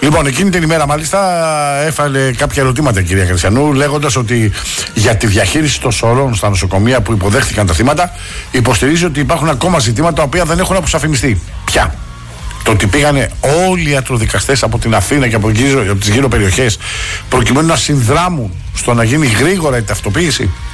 Λοιπόν, εκείνη την ημέρα μάλιστα έφαλε κάποια ερωτήματα η κυρία Χριστιανού, λέγοντας ότι για τη διαχείριση των σωρών στα νοσοκομεία που υποδέχθηκαν τα θύματα, υποστηρίζει ότι υπάρχουν ακόμα ζητήματα τα οποία δεν έχουν αποσαφινιστεί. Ποια? Το ότι πήγανε όλοι οι ιατροδικαστές από την Αθήνα και από τις γύρω περιοχές προκειμένου να συνδράμουν στο να γίνει γρήγορα η ταυτοποίηση.